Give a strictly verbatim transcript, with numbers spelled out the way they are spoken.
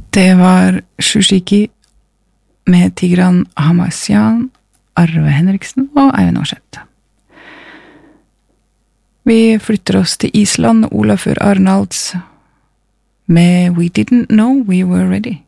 Det var Shushiki med Tigran Hamasyan, Arve Henriksen og Eivind Aarseth. Vi flytter oss til Island, Olafur Arnalds med We Didn't Know We Were Ready.